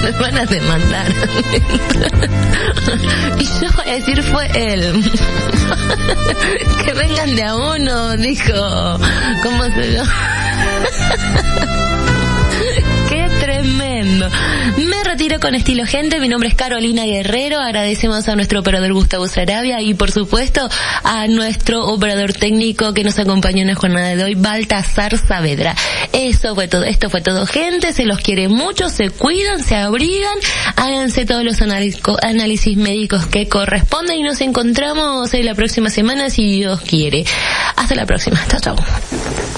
me van a demandar. Y yo voy a decir, fue él. Que vengan de a uno, dijo. ¿Cómo se llama? ¡Qué tremendo! Me retiro con estilo, gente. Mi nombre es Carolina Guerrero. Agradecemos a nuestro operador Gustavo Sarabia y, por supuesto, a nuestro operador técnico que nos acompañó en la jornada de hoy, Baltasar Saavedra. Eso fue todo. Esto fue todo, gente. Se los quiere mucho. Se cuidan, se abrigan. Háganse todos los análisis médicos que corresponden y nos encontramos la próxima semana, si Dios quiere. Hasta la próxima. Chao, chao.